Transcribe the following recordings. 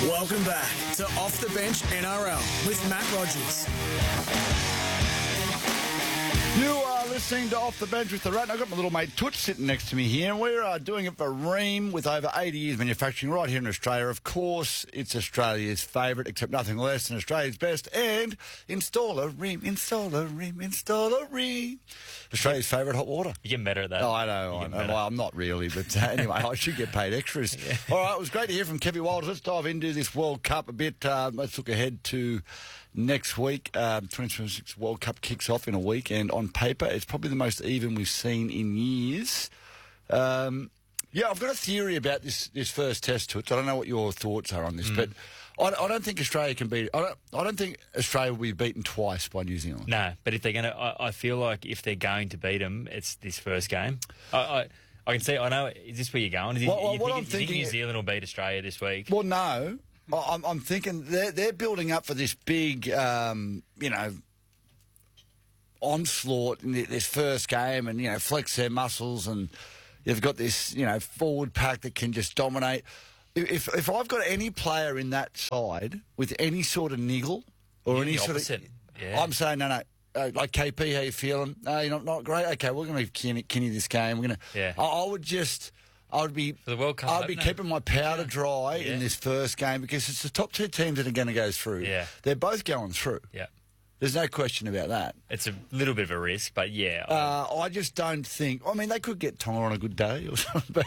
Welcome back to Off the Bench NRL with Matt Rogers. You are listening to Off the Bench with the Rat. I've got my little mate Toots sitting next to me here, and we're doing it for Rheem with over 80 years manufacturing right here in Australia. Of course, it's Australia's favourite, except nothing less than Australia's best. And installer Rheem, installer Rheem, installer Rheem. Australia's favourite hot water. You're getting better at that. Oh, I know. Well, I'm not really, but anyway, I should get paid extras. Yeah. All right, it was great to hear from Kevy Walters. Let's dive into this World Cup a bit. Let's look ahead to next week. 2026 World Cup kicks off in a week, and on paper, it's probably the most even we've seen in years. Yeah, I've got a theory about this first test to it. So I don't know what your thoughts are on this, but I don't think Australia can beat. I don't think Australia will be beaten twice by New Zealand. No, but if they're going to, I feel like if they're going to beat them, it's this first game. I can see. I know. Is this where you're going? You think New Zealand will beat Australia this week? Well, no. I'm thinking they're building up for this big, onslaught in this first game, and flex their muscles, and you've got this forward pack that can just dominate. If I've got any player in that side with any sort of niggle or any sort of, I'm saying no. Like KP, how you feeling? No, you're not great. Okay, we're going to give Kenny this game. We're going to. Yeah. I would be for the World Cup. I'd be keeping my powder dry in this first game because it's the top two teams that are going to go through. Yeah, they're both going through. Yeah, there's no question about that. It's a little bit of a risk, but yeah. I just don't think. I mean, they could get Tonga on a good day or something, but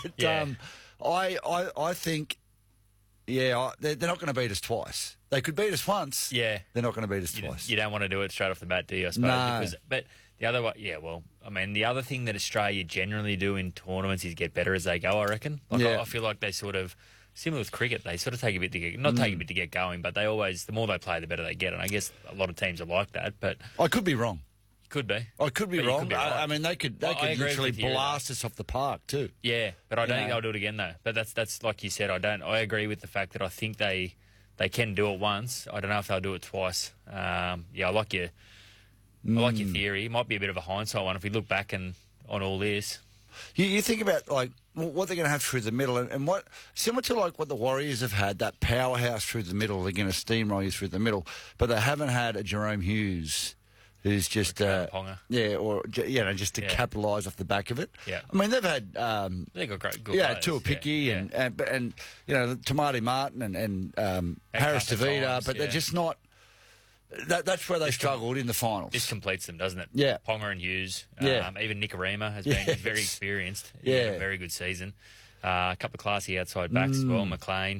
I think, they're not going to beat us twice. They could beat us once. Yeah, they're not going to beat us twice. You don't want to do it straight off the bat, do you? I suppose. No. But the other way, the other thing that Australia generally do in tournaments is get better as they go, I reckon. I feel like they sort of, similar with cricket, they sort of take a bit to get, take a bit to get going, but they always, the more they play, the better they get. And I guess a lot of teams are like that, but... I could be wrong. Could be. I could be wrong. I mean, they could literally blast us off the park too. Yeah, but I don't think they'll do it again, though. But that's like you said, I agree with the fact that I think they can do it once. I don't know if they'll do it twice. I like your theory. It might be a bit of a hindsight one if we look back on all this. You think about like what they're going to have through the middle, and what similar to like what the Warriors have had, that powerhouse through the middle. They're going to steamroll you through the middle, but they haven't had a Jerome Hughes who's just Ponga. Just to capitalise off the back of it. Yeah, I mean they've had they've got good players. Tuapiki and Tamati Martin and Harris Tavita, but they're just not. That's where they struggled in the finals. This completes them, doesn't it? Yeah. Ponga and Hughes. Even Nikorima has been very experienced. Yeah. A very good season. A couple of classy outside backs as well, McLean.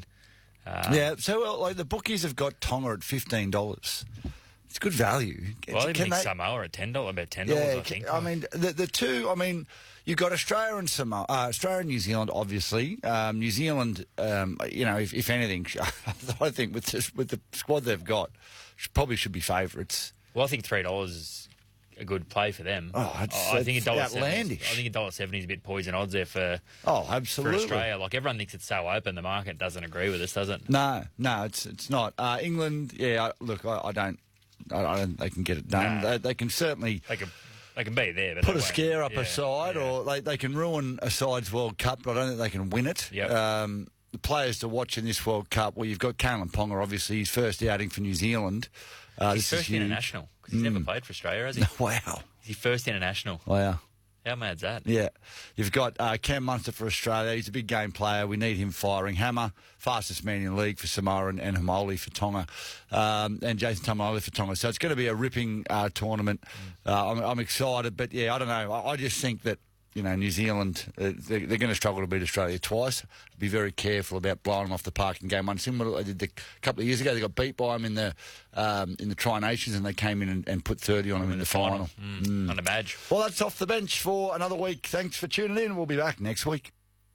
So the bookies have got Tonga at $15. It's good value. Well, I think Samoa at $10, about $10, I think. I mean, the two, you've got Australia and Samoa, Australia and New Zealand, obviously. New Zealand, if anything, I think with the squad they've got, probably should be favourites. Well, I think $3 is a good play for them. I think $1.70. Outlandish. I think $1.70 is a bit poison odds there for absolutely. For Australia. Like everyone thinks it's so open, the market doesn't agree with us, does it? No, it's not. England, I don't think they can get it done. No. They can certainly. They can be there, but put a scare up a side, or they can ruin a side's World Cup, but I don't think they can win it. Yep. The players to watch in this World Cup, well, you've got Kalyn Ponga, obviously, his first outing for New Zealand. His first international, because he's never played for Australia, has he? Wow. He's first international. Wow. How mad's that? Yeah. You've got Cam Munster for Australia. He's a big game player. We need him firing. Hammer, fastest man in the league for Samoa, and Hamoli for Tonga, and Jason Taumalolo for Tonga. So it's going to be a ripping tournament. I'm excited, but I don't know. I just think that New Zealand, they're going to struggle to beat Australia twice. Be very careful about blowing them off the park in game one. Similar to what they did a couple of years ago. They got beat by them in the Tri-Nations, and they came in and put 30 on them in the final. On a badge. Well, that's Off the Bench for another week. Thanks for tuning in. We'll be back next week.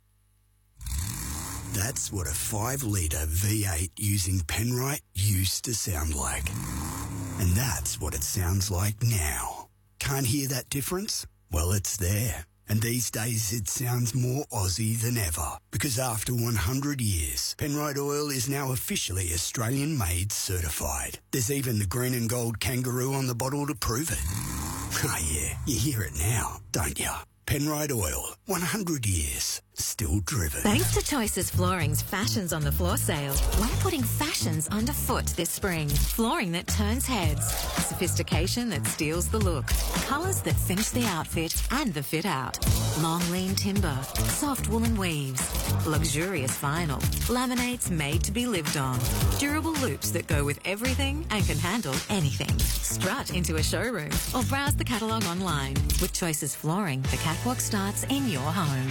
That's what a 5-litre V8 using Penrite used to sound like. And that's what it sounds like now. Can't hear that difference? Well, it's there. And these days it sounds more Aussie than ever, because after 100 years, Penrite Oil is now officially Australian-made certified. There's even the green and gold kangaroo on the bottle to prove it. Ah, yeah, you hear it now, don't you? Penrite Oil, 100 years. still driven. Thanks to Choices Flooring's Fashions on the Floor sale, we're putting fashions underfoot this spring. Flooring that turns heads, sophistication that steals the look, colours that finish the outfit and the fit out. Long lean timber, soft woolen weaves, luxurious vinyl, laminates made to be lived on, durable loops that go with everything and can handle anything. Strut into a showroom or browse the catalogue online. With Choices Flooring, the catwalk starts in your home.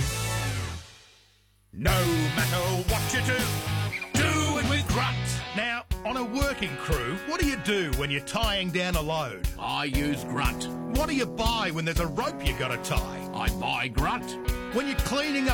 No matter what you do it with Grunt. Now, on a working crew, what do you do when you're tying down a load? I use Grunt. What do you buy when there's a rope you got to tie? I buy Grunt. When you're cleaning up